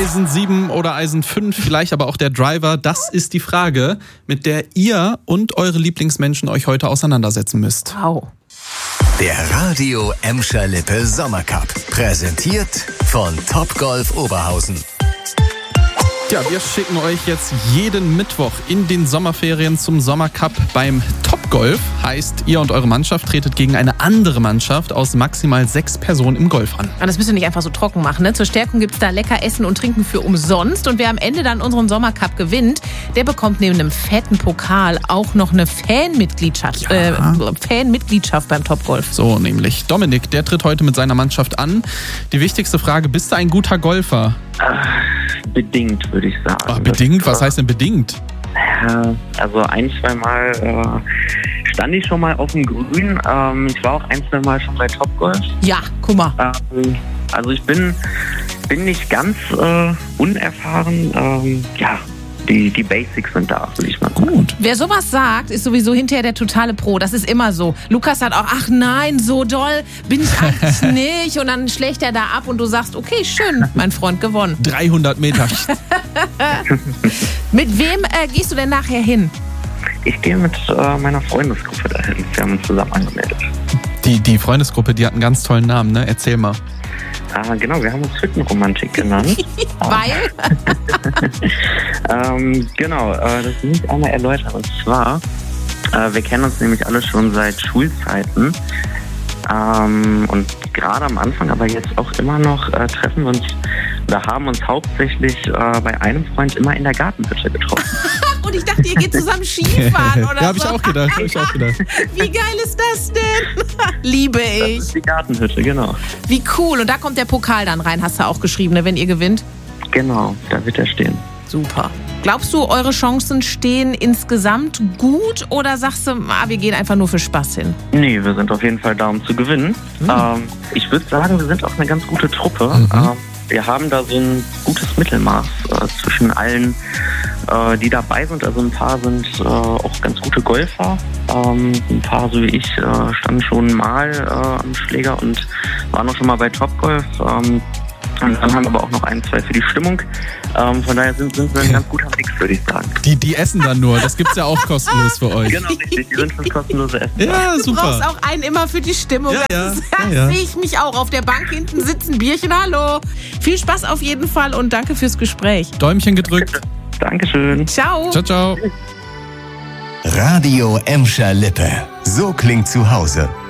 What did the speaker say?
Eisen 7 oder Eisen 5, vielleicht aber auch der Driver, das ist die Frage, mit der ihr und eure Lieblingsmenschen euch heute auseinandersetzen müsst. Wow. Der Radio Emscher Lippe Sommercup. Präsentiert von Topgolf Oberhausen. Ja, wir schicken euch jetzt jeden Mittwoch in den Sommerferien zum Sommercup beim Topgolf. Heißt, ihr und eure Mannschaft tretet gegen eine andere Mannschaft aus maximal 6 Personen im Golf an. Und das müsst ihr nicht einfach so trocken machen, ne? Zur Stärkung gibt's da lecker Essen und Trinken für umsonst. Und wer am Ende dann unseren Sommercup gewinnt, der bekommt neben einem fetten Pokal auch noch eine Fanmitgliedschaft beim Topgolf. So nämlich. Dominik, der tritt heute mit seiner Mannschaft an. Die wichtigste Frage, bist du ein guter Golfer? Bedingt, würde ich sagen. Bedingt? Was heißt denn bedingt? Also 1-2 Mal stand ich schon mal auf dem Grün. Ich war auch 1-2 Mal schon bei Topgolf. Ja, guck mal. Also ich bin nicht ganz unerfahren. Die Basics sind da, würde ich mal sagen. Gut. Wer sowas sagt, ist sowieso hinterher der totale Pro. Das ist immer so. Lukas sagt auch, ach nein, so doll bin ich eigentlich nicht. Und dann schlägt er da ab und du sagst, okay, schön, mein Freund, gewonnen. 300 Meter. Mit wem gehst du denn nachher hin? Ich gehe mit meiner Freundesgruppe dahin. Wir haben uns zusammen angemeldet. Die Freundesgruppe, die hat einen ganz tollen Namen, ne? Erzähl mal. Genau, wir haben uns Hüttenromantik genannt. Weil? Das will ich einmal erläutern. Und zwar, wir kennen uns nämlich alle schon seit Schulzeiten. Und gerade am Anfang, aber jetzt auch immer noch, treffen wir uns oder haben uns hauptsächlich bei einem Freund immer in der Gartenhütte getroffen. Und ich dachte, ihr geht zusammen Skifahren oder Ja, hab ich auch gedacht. Wie geil ist das denn? Liebe ich. Das ist die Gartenhütte, genau. Wie cool. Und da kommt der Pokal dann rein, hast du auch geschrieben, ne, wenn ihr gewinnt? Genau, da wird er stehen. Super. Glaubst du, eure Chancen stehen insgesamt gut oder sagst du, wir gehen einfach nur für Spaß hin? Nee, wir sind auf jeden Fall da, um zu gewinnen. Ich würde sagen, wir sind auch eine ganz gute Truppe. Wir haben da so ein gutes Mittelmaß zwischen allen, die dabei sind. Also ein paar sind auch ganz gute Golfer. Ein paar, so wie ich, standen schon mal am Schläger und waren auch schon mal bei Topgolf. Und dann haben wir aber auch noch 1, 2 für die Stimmung. Von daher sind wir ein ganz guter Mix, würde ich sagen. Die essen dann nur. Das gibt's ja auch kostenlos für euch. Genau, richtig. Die sind schon kostenlose Essen. Ja, Du super. brauchst auch einen immer für die Stimmung. Ja. Sehe ich mich auch auf der Bank hinten sitzen, Bierchen, hallo. Viel Spaß auf jeden Fall und danke fürs Gespräch. Däumchen gedrückt. Dankeschön. Ciao. Ciao, ciao. Radio Emscher Lippe. So klingt zu Hause.